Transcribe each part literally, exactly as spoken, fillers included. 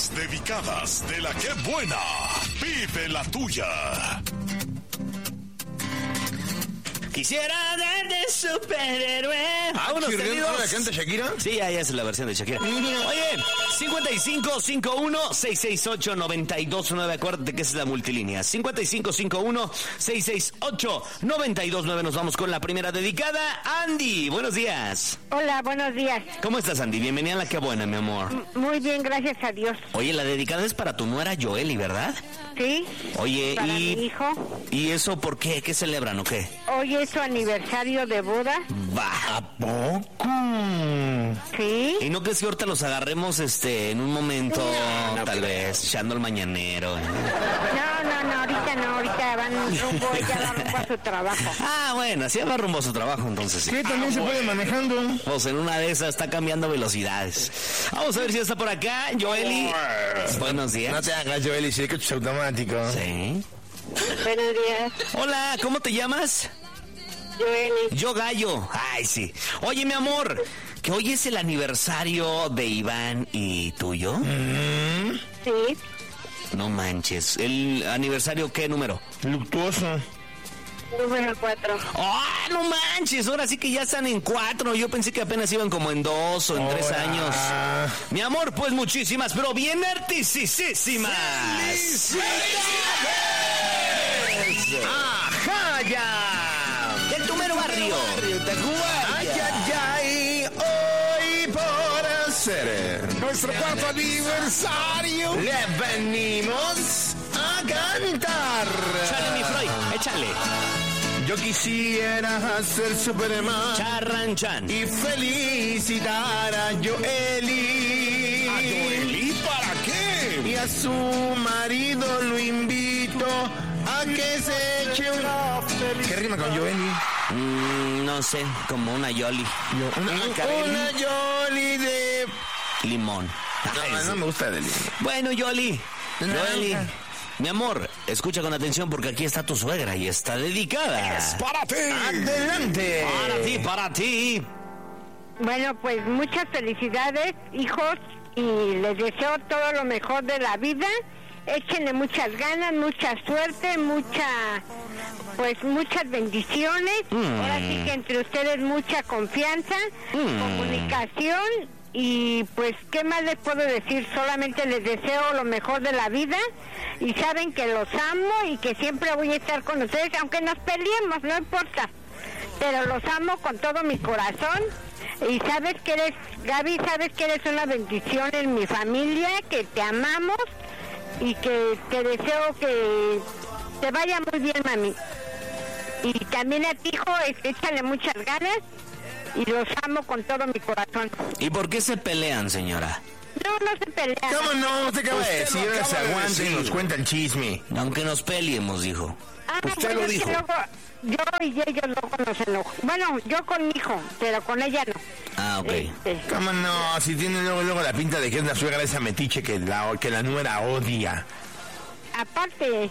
Las dedicadas de la que buena. Vive la tuya. Quisiera ser de superhéroe. Ah, Vámonos, tenidos. ¿La canta Shakira? Sí, ya, ya es la versión de Shakira. Oye, cincuenta y cinco cincuenta y uno, seiscientos sesenta y ocho, noventa y dos nueve. Acuérdate que esa es la multilínea. cincuenta y cinco cincuenta y uno, seiscientos sesenta y ocho, noventa y dos nueve. Nos vamos con la primera dedicada. Andy, buenos días. Hola, buenos días. ¿Cómo estás, Andy? Bienvenida a La Que Buena, mi amor. M- muy bien, gracias a Dios. Oye, la dedicada es para tu nuera Joely, ¿verdad? ¿Sí? Oye, Para y... mi hijo. ¿Y eso por qué? ¿Qué celebran o qué? Hoy es su aniversario de boda. Va. ¿A poco? ¿Sí? ¿Y no crees que ahorita los agarremos este en un momento, no tal creo. vez, echando el mañanero? ¿eh? No, no, no, ahorita no, ahorita van rumbo, ella va rumbo a su trabajo. Ah, bueno, así va rumbo a su trabajo, entonces sí. ¿Qué? ¿También se puede manejando? Pues en una de esas está cambiando velocidades. Vamos a ver si está por acá, Joely. Buenos días. No te hagas, Joely, si el coche es automático. Sí. Buenos días, Hola, ¿cómo te llamas? Joely. Yo Gallo. Ay, sí. Oye, mi amor, que hoy es el aniversario de Iván y tuyo. Sí, No manches. ¿El aniversario qué número? Luctuoso. número cuatro. ¡Ah, no manches! Ahora sí que ya están en cuatro. Yo pensé que apenas iban como en dos o en tres Hola. años. Mi amor, pues muchísimas, pero bien artisísimas. ¡Ajá, ya! ¡Del tu mero barrio! Ay, ay, ay, hoy por ser nuestro cuarto aniversario le venimos a cantar. Échale, mi Freud, échale. Yo quisiera ser Superman Charranchan. y felicitar a Joely. ¿A Joely para qué? Y a su marido lo invito a que se eche un... ¿Qué rima con Joely? Mm, no sé, como una Yoli. Una, una Joely de... Limón. Ay, No, sí. no me gusta de limón. Bueno, Yoli. No. Yoli. Mi amor, escucha con atención porque aquí está tu suegra y está dedicada. ¡Es para ti! ¡Adelante! Para ti, para ti. Bueno, pues muchas felicidades, hijos, y les deseo todo lo mejor de la vida. Échenle muchas ganas, mucha suerte, mucha, pues muchas bendiciones. Mm. Ahora sí que entre ustedes mucha confianza, Mm. comunicación y pues, ¿qué más les puedo decir? Solamente les deseo lo mejor de la vida y saben que los amo y que siempre voy a estar con ustedes, aunque nos peleemos, no importa. Pero los amo con todo mi corazón. Y sabes que eres, Gaby, sabes que eres una bendición en mi familia, que te amamos y que te deseo que te vaya muy bien, mami. Y también a ti, hijo, es- échale muchas ganas y los amo con todo mi corazón. ¿Y por qué se pelean, señora? No, no se pelean. ¿Cómo no? Usted acaba de Usted decir, lo ahora acaba se de aguanta y decir. nos cuenta el chisme. Aunque nos peleemos, dijo. Ah, Usted bueno, lo es que dijo. luego yo y ellos luego nos enojamos. Bueno, yo con mi hijo, pero con ella no. Ah, ok. Este, ¿Cómo no? Si tiene luego, luego la pinta de que es la suegra esa metiche que la, que la nuera odia. aparte,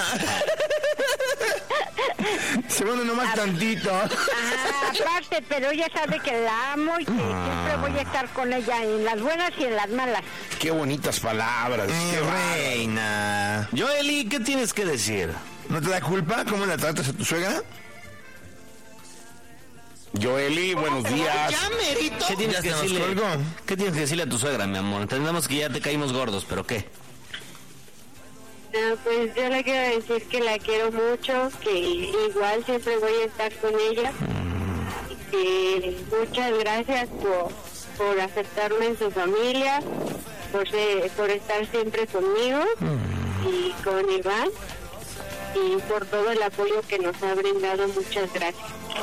Segundo, nomás tantito. ajá, aparte, pero ella sabe que la amo y que siempre voy a estar con ella en las buenas y en las malas. ¡Qué bonitas palabras! Mi ¡Qué bárbaro! reina. Joely, ¿qué tienes que decir? ¿No te da culpa cómo la tratas a tu suegra? Joely, buenos días. ¿Qué tienes Ya que se nos decirle? colgó. ¿Qué tienes que decirle a tu suegra, mi amor? Entendemos que ya te caímos gordos, pero ¿qué? Ah, pues yo le quiero decir que la quiero mucho, que igual siempre voy a estar con ella. Y que muchas gracias por, por aceptarme en su familia, por, ser- por estar siempre conmigo y con Iván. Y por todo el apoyo que nos ha brindado, muchas gracias.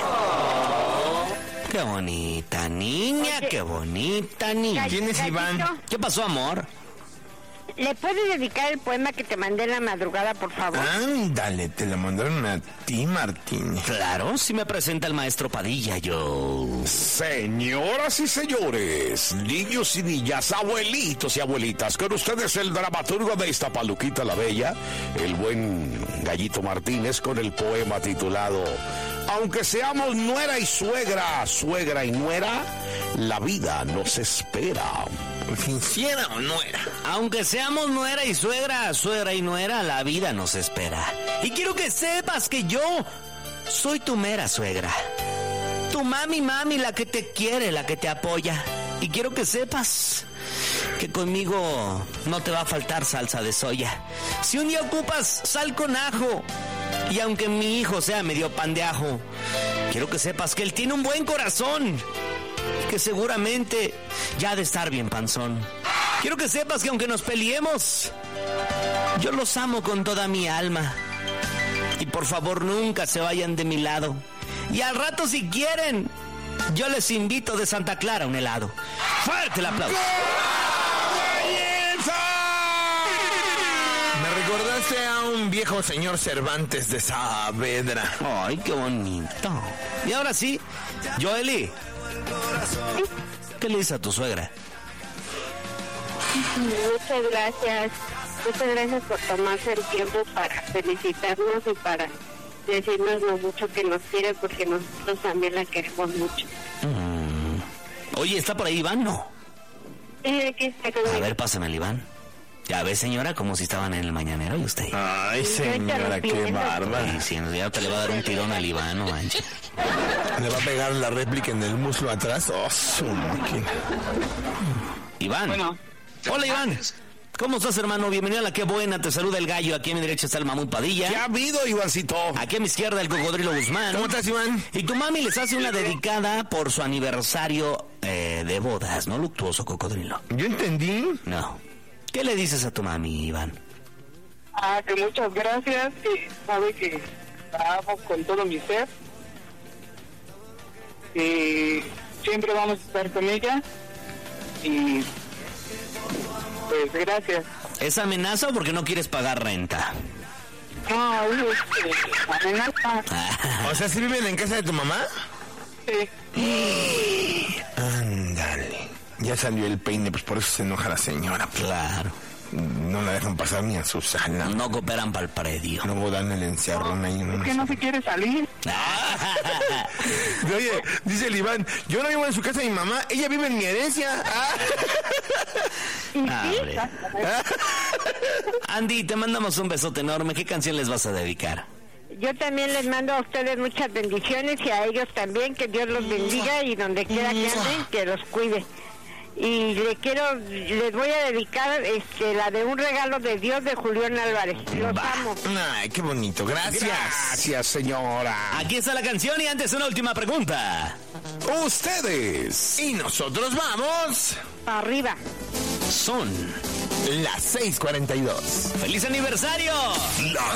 Qué bonita niña, Oye. qué bonita niña. ¿Quién es Iván? Gallito, ¿Qué pasó, amor? ¿le puedes dedicar el poema que te mandé en la madrugada, por favor? Ándale, te lo mandaron a ti, Martín. Claro, si me presenta el maestro Padilla, yo. Señoras y señores, niños y niñas, abuelitos y abuelitas, con ustedes el dramaturgo de Iztapaluquita la Bella, el buen Gallito Martínez, con el poema titulado Aunque seamos nuera y suegra, suegra y nuera, la vida nos espera. Fingiera o nuera. Aunque seamos nuera y suegra, suegra y nuera, la vida nos espera. Y quiero que sepas que yo soy tu mera suegra. Tu mami, mami, la que te quiere, la que te apoya. Y quiero que sepas que conmigo no te va a faltar salsa de soya. Si un día ocupas sal con ajo, y aunque mi hijo sea medio pan de ajo, quiero que sepas que él tiene un buen corazón, que seguramente ya ha de estar bien panzón. Quiero que sepas que aunque nos peleemos, yo los amo con toda mi alma. Y por favor nunca se vayan de mi lado. Y al rato si quieren, yo les invito de Santa Clara un helado. ¡Fuerte el aplauso! Me recordaste a un viejo señor Cervantes de Saavedra. ¡Ay, qué bonito! Y ahora sí, Joely, ¿qué le dices a tu suegra? Muchas gracias. Muchas gracias por tomarse el tiempo para felicitarnos y para decirnos lo mucho que nos quiere, porque nosotros también la queremos mucho. Mm. Oye, ¿está por ahí Iván? No. Sí, aquí está conmigo. A ver, pásame el Iván. Ya ves, señora, como si estaban en el mañanero y usted. Ay, señora, qué bárbara. Sí, sí, ya te le va a dar un tirón al Iván, no manches. Le va a pegar la réplica en el muslo atrás. Oh, su máquina. Iván. Bueno. Hola, Iván. ¿Cómo estás, hermano? Bienvenido a La Qué Buena. Te saluda el gallo. Aquí a mi derecha está el Mamut Padilla. ¿Qué ha habido, Ivancito? Aquí a mi izquierda el Cocodrilo Guzmán. ¿Cómo estás, Iván? Y tu mami les hace una dedicada por su aniversario eh, de bodas, ¿no? Luctuoso, Cocodrilo. Yo entendí. No. ¿Qué le dices a tu mami, Iván? Ah, que muchas gracias, que sabe que la amo con todo mi ser. Y siempre vamos a estar con ella. Y pues gracias. ¿Es amenaza o porque no quieres pagar renta? No, este, amenaza. O sea, ¿sí viven en casa de tu mamá? Sí. Ándale. Ya salió el peine, pues por eso se enoja la señora. Claro. No la dejan pasar ni a Susana. No cooperan para el predio. Luego dan el encerrón ahí. Es que no se quiere salir. Oye, dice el Iván, yo no vivo en su casa de mi mamá, ella vive en mi herencia. Ah. Abre. Andy, te mandamos un besote enorme. ¿Qué canción les vas a dedicar? Yo también les mando a ustedes muchas bendiciones y a ellos también, que Dios los bendiga y donde quiera que anden, que los cuide. Y le quiero, les voy a dedicar este, la de Un Regalo de Dios de Julián Álvarez. Los Va. amo. Ay, qué bonito, gracias. Gracias, señora. Aquí está la canción y antes una última pregunta. Ustedes. Y nosotros vamos. Arriba. Son. Las seis cuarenta y dos. ¡Feliz aniversario! La